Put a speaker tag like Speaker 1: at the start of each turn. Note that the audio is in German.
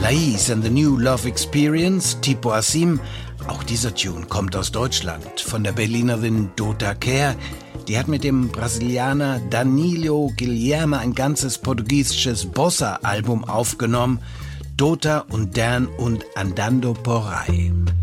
Speaker 1: Lais and the New Love Experience, Tipo Assim. Auch dieser Tune kommt aus Deutschland, von der Berlinerin Dota Kerr. Die hat mit dem Brasilianer Danilo Guilherme ein ganzes portugiesisches Bossa-Album aufgenommen. Dota und Dan und Andando por Aí.